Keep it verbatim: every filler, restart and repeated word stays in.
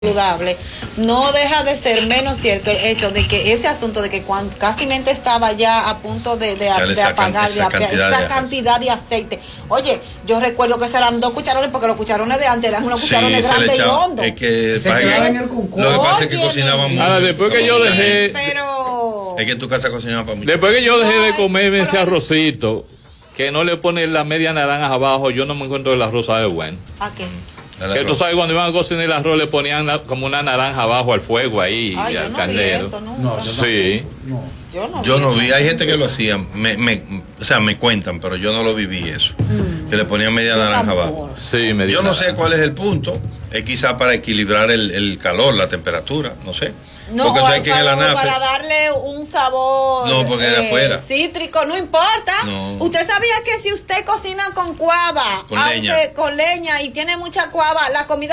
saludable, no deja de ser menos cierto el hecho de que ese asunto de que cuando casi mente estaba ya a punto de, de, de, de apagar esa, de, cantidad, esa de cantidad de aceite. Oye, yo recuerdo que serán dos cucharones, porque los cucharones de antes eran unos sí, cucharones grandes y hondos. Es que se quedaba en el concurso. Lo que pasa es que cocinaban mucho. Ahora, después que yo dejé, pero es que en tu casa cocinaba para mucho. Después que yo dejé de comerme ese arrocito, que no le ponen la media naranja abajo, yo no me encuentro el arroz sabe bueno. ¿A qué? Que tú sabes, cuando iban a cocinar el arroz le ponían la, como una naranja abajo al fuego ahí. Ay, al yo no caldero. vi eso, ¿no? No, yo sí. No. Yo no, yo vi, no vi, hay gente que lo hacía, me, me, o sea, me cuentan, pero yo no lo viví eso. Mm. Que le ponían media yo naranja abajo. Sí, media yo no naranja. sé cuál es el punto, es quizá para equilibrar el, el calor, la temperatura, no sé. No, porque o sabes que en el anafe, para darle un sabor no, porque eh, de afuera. cítrico, no importa. No. Usted sabía que si usted cocina con cuava, con aunque leña. con leña y tiene mucha cuava, la comida